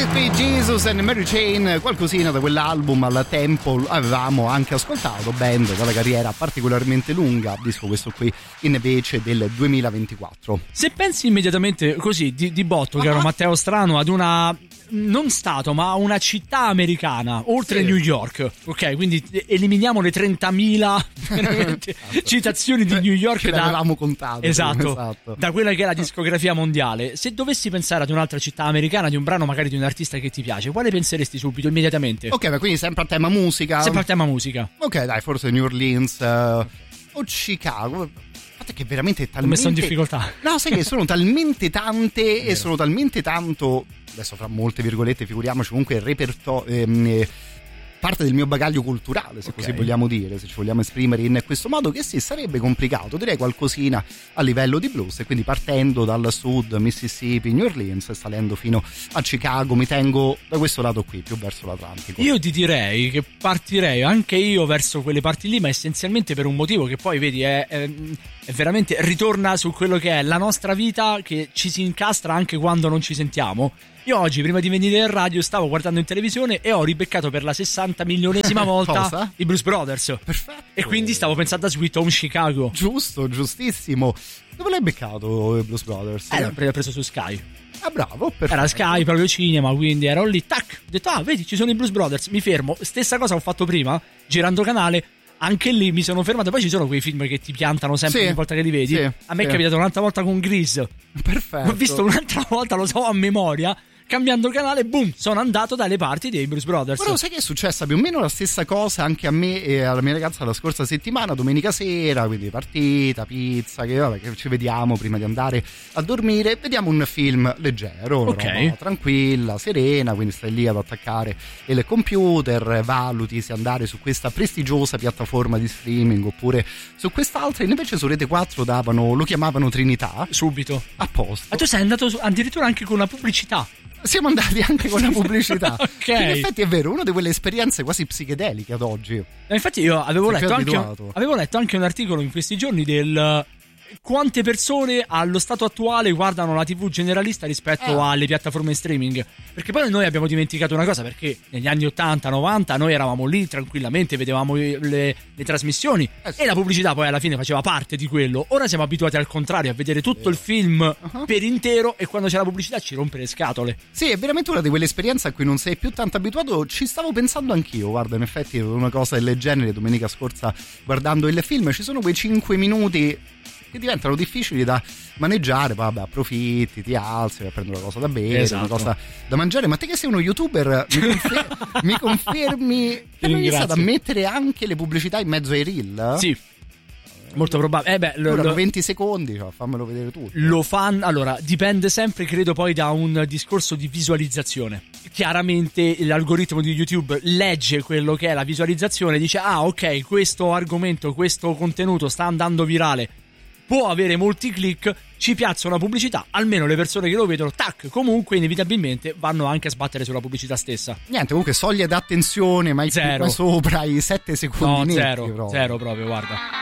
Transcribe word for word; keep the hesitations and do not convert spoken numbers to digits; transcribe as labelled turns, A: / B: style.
A: Be Jesus and Mary Chain, qualcosina da quell'album al tempo avevamo anche ascoltato, band dalla carriera particolarmente lunga, disco questo qui invece del duemilaventiquattro.
B: Se pensi immediatamente così di, di botto, caro Matteo Strano, ad una non stato ma una città americana oltre
A: sì.
B: New York, ok, quindi eliminiamo le trentamila citazioni di New York
A: che
B: da,
A: avevamo contato,
B: esatto,
A: esatto,
B: da quella che è la discografia mondiale. Se dovessi pensare ad un'altra città americana, di un brano magari di un artista che ti piace, quale penseresti subito, immediatamente?
A: Ok, ma quindi sempre a tema musica?
B: Sempre a tema musica.
A: Ok, dai, forse New Orleans uh, o Chicago. Infatti che veramente è talmente...
B: Come sono in difficoltà.
A: No, sai che sono talmente tante e sono talmente tanto, adesso fra molte virgolette, figuriamoci, comunque il repertorio, ehm, parte del mio bagaglio culturale, se okay. così vogliamo dire, se ci vogliamo esprimere in questo modo, che sì, sarebbe complicato, direi qualcosina a livello di blues, e quindi partendo dal sud, Mississippi, New Orleans, e salendo fino a Chicago, mi tengo da questo lato qui, più verso l'Atlantico.
B: Io ti direi che partirei anche io verso quelle parti lì, ma essenzialmente per un motivo che poi vedi è, è, è veramente ritorna su quello che è la nostra vita, che ci si incastra anche quando non ci sentiamo. Io oggi, prima di venire in radio, stavo guardando in televisione e ho ribeccato per la sessanta milionesima volta i Blues Brothers.
A: Perfetto.
B: E quindi stavo pensando a Sweet Home Chicago.
A: Giusto, giustissimo. Dove l'hai beccato i Blues Brothers?
B: Eh, l'ho preso su Sky.
A: Ah, bravo, perfetto.
B: Era Sky, proprio cinema, quindi ero lì, tac, ho detto, ah, vedi, ci sono i Blues Brothers, mi fermo. Stessa cosa ho fatto prima, girando canale. Anche lì mi sono fermato. Poi ci sono quei film che ti piantano sempre sì, ogni volta che li vedi. Sì, a me sì. è capitato un'altra volta con Grease.
A: Perfetto.
B: Ho visto un'altra volta, lo so a memoria. Cambiando canale, boom, sono andato dalle parti dei Blues Brothers.
A: Però sai che è successa più o meno la stessa cosa anche a me e alla mia ragazza la scorsa settimana, domenica sera, quindi partita, pizza, che vabbè, che ci vediamo prima di andare a dormire, vediamo un film leggero, una
B: okay.
A: roba tranquilla, serena, quindi stai lì ad attaccare il computer, valuti se andare su questa prestigiosa piattaforma di streaming oppure su quest'altra. Invece su Rete quattro davano, lo chiamavano Trinità.
B: Subito.
A: A posto.
B: Ma tu sei andato su, addirittura anche con la pubblicità.
A: Siamo andati anche con la pubblicità.
B: Ok.
A: In effetti è vero, una di quelle esperienze quasi psichedeliche ad oggi.
B: E infatti io avevo letto, anche, avevo letto anche un articolo in questi giorni del quante persone allo stato attuale guardano la tivù generalista rispetto eh. alle piattaforme streaming. Perché poi noi abbiamo dimenticato una cosa, perché negli anni ottanta novanta noi eravamo lì tranquillamente, vedevamo le, le trasmissioni eh sì. e la pubblicità poi alla fine faceva parte di quello. Ora siamo abituati al contrario, a vedere tutto il film uh-huh. per intero, e quando c'è la pubblicità ci rompe le scatole.
A: Sì, è veramente una di quelle esperienze a cui non sei più tanto abituato. Ci stavo pensando anch'io, guarda, in effetti una cosa del genere domenica scorsa guardando il film. Ci sono quei cinque minuti che diventano difficili da maneggiare, poi vabbè, approfitti, ti alzi, vai a prendere una cosa da bere,
B: esatto.
A: una cosa da mangiare. Ma te che sei uno youtuber, mi, confer- mi confermi che hanno iniziato a mettere anche le pubblicità in mezzo ai reel?
B: Sì, molto probabile. Eh beh, lo,
A: durano
B: lo,
A: venti secondi, cioè, fammelo vedere tutto.
B: Lo fanno, allora, dipende sempre, credo, poi da un discorso di visualizzazione. Chiaramente l'algoritmo di YouTube legge quello che è la visualizzazione, dice, ah, ok, questo argomento, questo contenuto sta andando virale, può avere molti click, ci piazza una pubblicità, almeno le persone che lo vedono, tac, comunque inevitabilmente vanno anche a sbattere sulla pubblicità stessa.
A: Niente, comunque soglia d'attenzione, mai,
B: zero.
A: mai sopra i sette secondi.
B: No,
A: netti,
B: zero,
A: proprio.
B: zero proprio, guarda.